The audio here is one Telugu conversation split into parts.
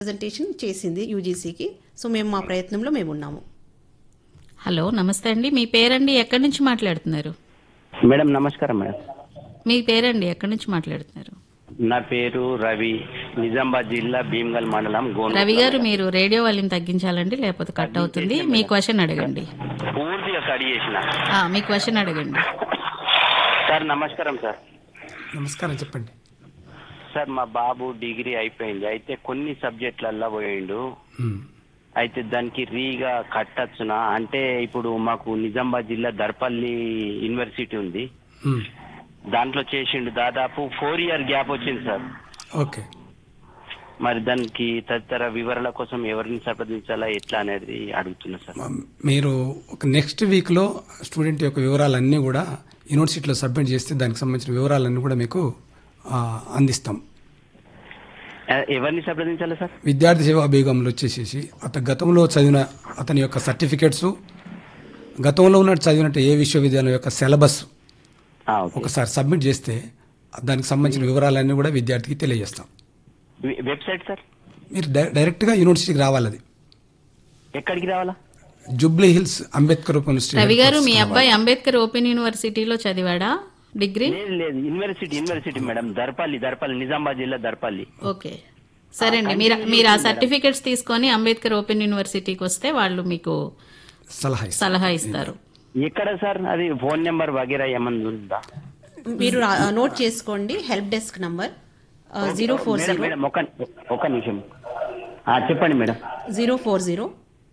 ప్రెజెంటేషన్ చేసింది యూజీసీకి. సో మేము మా ప్రయత్నంలో మేము ఉన్నాము. హలో, నమస్తే అండి. మీ పేరండి, ఎక్కడి నుంచి మాట్లాడుతున్నారు? మేడం నమస్కారం మేడం. మీ పేరండి, ఎక్కడి నుంచి మాట్లాడుతున్నారు? నా పేరు రవి, నిజామాబాద్ జిల్లా భీమ్గల్ మండలం గోన్. రవి గారు, మీరు రేడియో వాల్యూమ్ తగ్గించాలండి, లేకపోతే కట్ అవుతుంది. మీ క్వశ్చన్ అడగండి. పూర్తిగా కడి చేసిన. మీ క్వశ్చన్ అడగండి. సార్ నమస్కారం సార్. నమస్కారం, చెప్పండి. సార్ మా బాబు డిగ్రీ అయిపోయింది, అయితే కొన్ని సబ్జెక్టులల్లో పోయిండు. అయితే దానికి రీగా కట్టచ్చునా అంటే ఇప్పుడు మాకు నిజామాబాద్ జిల్లా దర్పల్లి యూనివర్సిటీ ఉంది, దాంట్లో చేసిండు. దాదాపు 4 year గ్యాప్ వచ్చింది సార్. ఓకే, మరి దానికి తదితర వివరాల కోసం ఎవరిని సంప్రదించాలా ఎట్లా అనేది అడుగుతున్నా సార్. మీరు ఒక నెక్స్ట్ వీక్లో స్టూడెంట్ యొక్క వివరాలన్నీ కూడా యూనివర్సిటీలో సబ్మిట్ చేస్తే దానికి సంబంధించిన వివరాలన్నీ కూడా మీకు అందిస్తాం. ఎవరిని సంప్రదించాలి సార్? విద్యార్థి సేవా విభాగంలో వచ్చేసేసి గతంలో చదివిన అతని యొక్క సర్టిఫికేట్స్, గతంలో ఉన్నట్టు చదివినట్టు ఏ విశ్వవిద్యాలయం యొక్క సిలబస్ ఒకసారి సబ్మిట్ చేస్తే దానికి సంబంధించిన వివరాలన్నీ కూడా విద్యార్థికి తెలియజేస్తాం. Website sir? మీరు డైరెక్ట్గా యూనివర్సిటీకి రావాలి. అది ఎక్కడికి రావాలా? Jubilee hills Ambedkar open university. Ravi గారు, మీ అబ్బాయి అంబేద్కర్ ఓపెన్ యూనివర్సిటీలో చదివాడా డిగ్రీ? లేదు, యూనివర్సిటీ మేడం, దర్పల్లి నిజామాబాద్ జిల్లా దర్పల్లి. ఓకే, సరే అండి. మీరు ఆ సర్టిఫికెట్స్ తీసుకొని అంబేద్కర్ ఓపెన్ యూనివర్సిటీకి వస్తే వాళ్ళు మీకు సలహా ఇస్తారు. ఎక్కడ సార్? అది ఫోన్ నెంబర్ వగేరా ఏమన్నా ఉందా? మీరు నోట్ చేసుకోండి. హెల్ప్ డెస్క్ నంబర్ 040 మేడం ఒక నిమిషం చెప్పండి మేడం. 040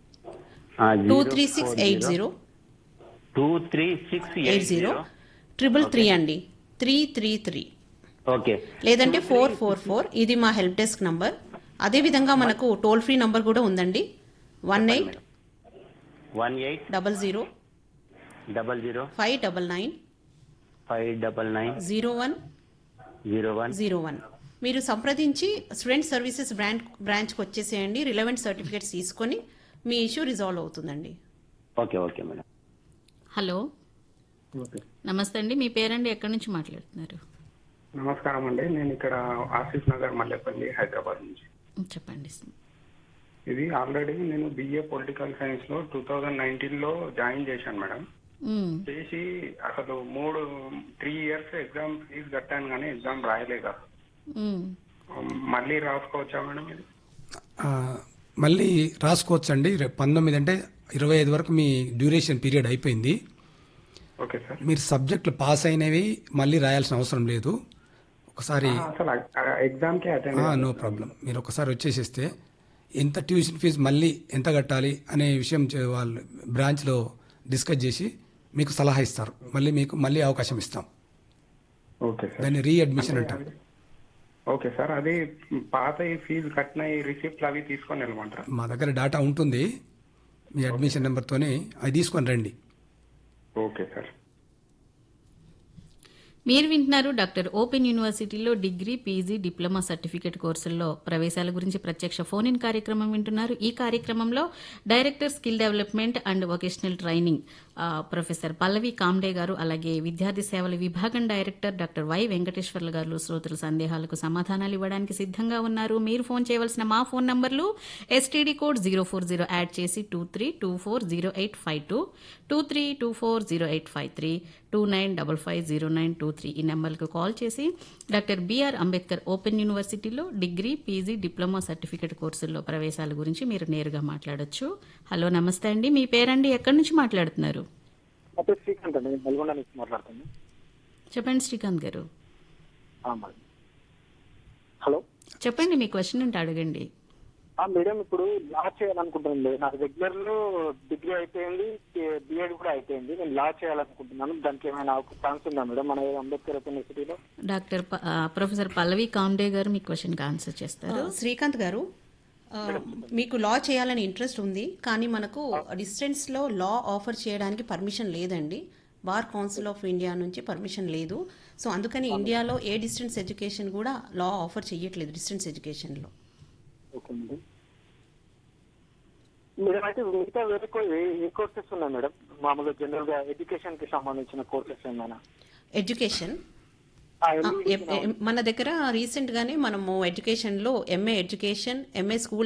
23680 23680 333 అండి, 333. ఓకే, లేదంటే 444. ఇది మా హెల్ప్ డెస్క్ నంబర్. అదే విధంగా మనకు టోల్ ఫ్రీ నంబర్ కూడా ఉందండి, 1800 599 0101. మీరు సంప్రదించి స్టూడెంట్ సర్వీసెస్ బ్రాంచ్కి వచ్చేసేయండి. రిలవెంట్ సర్టిఫికేట్స్ తీసుకొని మీ ఇష్యూ రిజాల్వ్ అవుతుందండి. Okay madam. హలో, నమస్తే అండి. మీ పేరండి, ఎక్కడి నుంచి మాట్లాడుతున్నారు? నమస్కారం అండి, నేను ఇక్కడ ఆసిఫ్ నగర్ మల్లెపల్లి, హైదరాబాద్ నుంచి. చెప్పండి. ఇది ఆల్రెడీ నేను BA పొలిటికల్ సైన్స్ లో 2019లో జాయిన్ చేశాను మేడం. చేసి అసలు 3 years ఎగ్జామ్ ఫీజు కట్టాను కానీ ఎగ్జామ్ రాయలేదు. మళ్ళీ రాసుకోవచ్చా మేడం? ఇది మళ్ళీ రాసుకోవచ్చు అండి. 19 అంటే 25 వరకు మీ డ్యూరేషన్ పీరియడ్ అయిపోయింది. Okay sir. మీరు సబ్జెక్టులు పాస్ అయినవి మళ్ళీ రాయాల్సిన అవసరం లేదు. ఒకసారి ఎగ్జామ్కి నో ప్రాబ్లం. మీరు ఒకసారి వచ్చేసేస్తే ఎంత ట్యూషన్ ఫీజు మళ్ళీ ఎంత కట్టాలి అనే విషయం వాళ్ళు బ్రాంచ్లో డిస్కస్ చేసి మీకు సలహా ఇస్తారు. మీకు మళ్ళీ అవకాశం ఇస్తాం. Okay sir. దాన్ని రీఅడ్మిషన్ అంటారు. Okay sir. అది పాత ఫీజు కట్టిన రిసిప్ట్లు అవి తీసుకొని వెళ్ళమంటారా? మా దగ్గర డేటా ఉంటుంది, మీ అడ్మిషన్ నెంబర్తోనే అది తీసుకొని రండి. Okay sir. మీరు వింటున్నారు డాక్టర్ ఓపెన్ యూనివర్సిటీలో డిగ్రీ, పీజీ, డిప్లొమా సర్టిఫికేట్ కోర్సుల్లో ప్రవేశాల గురించి ప్రత్యక్ష ఫోన్ ఇన్ కార్యక్రమం వింటున్నారు. ఈ కార్యక్రమంలో director skill development and vocational training professor Pallavi Comte గారు, అలాగే విద్యార్థి సేవల విభాగం డైరెక్టర్ డాక్టర్ వై వెంకటేశ్వర్లు గారు శ్రోతల సందేహాలకు సమాధానాలు ఇవ్వడానికి సిద్ధంగా ఉన్నారు. మీరు ఫోన్ చేయవలసిన మా ఫోన్ నంబర్లు STD కోడ్ 040 యాడ్ చేసి 23240852, 23240853, 29550923 ఈ నెంబర్లకు కాల్ చేసి డాక్టర్ BR అంబేద్కర్ ఓపెన్ యూనివర్సిటీలో డిగ్రీ, పీజీ, డిప్లొమా సర్టిఫికేట్ కోర్సుల్లో ప్రవేశాల గురించి మీరు నేరుగా మాట్లాడొచ్చు. హలో, నమస్తే అండి. మీ పేరండి, ఎక్కడి నుంచి మాట్లాడుతున్నారు? శ్రీకాంత్ అండి, నల్గొండ నుంచి మాట్లాడుతున్నాను. చెప్పండి శ్రీకాంత్ గారు. హలో, చెప్పండి, మీ క్వశ్చన్ ఉంటే అడగండి. మేడం, ఇప్పుడు లా చేయాలనుకుంటున్నాను. నాకు రెగ్యులర్ లో డిగ్రీ అయిపోయింది, బిఎడ్ కూడా అయిపోయింది. నేను లా చేయాలనుకుంటున్నాను. దానికి ఏమైనా ఛాన్స్ ఉందా మేడం మన అంబేద్కర్ యూనివర్సిటీలో? డాక్టర్ ప్రొఫెసర్ పల్లవి కామ్డే గారు మీ క్వశ్చన్ కి ఆన్సర్ చేస్తారు. శ్రీకాంత్ గారు, మీకు లా చేయాలని ఇంట్రెస్ట్ ఉంది, కానీ మనకు డిస్టెన్స్ లో లా ఆఫర్ చేయడానికి పర్మిషన్ లేదండి. బార్ కౌన్సిల్ ఆఫ్ ఇండియా నుంచి పర్మిషన్ లేదు. సో అందుకని ఇండియాలో ఏ డిస్టెన్స్ ఎడ్యుకేషన్ కూడా లా ఆఫర్ చేయట్లేదు డిస్టెన్స్ ఎడ్యుకేషన్ లో. Okay madam. మేడం, అయితే మిగతా వేరే ఏ కోర్సెస్ ఉన్నాయి మేడం? మామూలుగా జనరల్ గా ఎడ్యుకేషన్ కి సంబంధించిన కోర్సెస్ ఏమైనా? ఎడ్యుకేషన్ మన దగ్గర రీసెంట్ గానే మనము ఎడ్యుకేషన్ లో ఎంఏ ఎడ్యుకేషన్, ఎంఏ స్కూల్